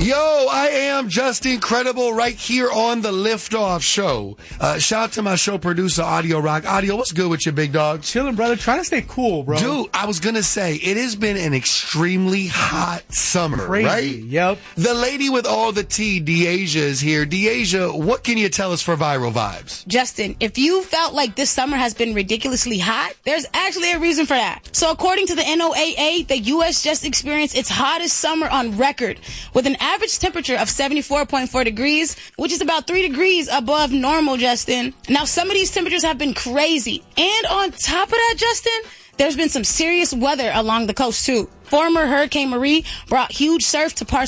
Yo, I am just incredible right here on the Liftoff Show. Shout out to my show producer, Audio Rock. Audio, what's good with you, big dog? Chilling, brother. Trying to stay cool, bro. Dude, I was going to say, it has been an extremely hot summer, Crazy. Right? Yep. The lady with all the tea, Deasia, is here. Deasia, what can you tell us for Viral Vibes? Justin, if you felt like this summer has been ridiculously hot, there's actually a reason for that. So according to the NOAA, the U.S. just experienced its hottest summer on record with an average temperature of 74.4 degrees, which is about 3 degrees above normal, Justin. Now, some of these temperatures have been crazy. And on top of that, Justin, there's been some serious weather along the coast, too. Former Hurricane Marie brought huge surf to parts